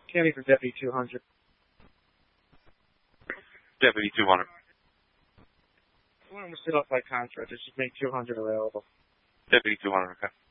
Candy for Deputy 200. Deputy 200. I want to sit off by contract. Just make 200 available. Deputy 200, okay.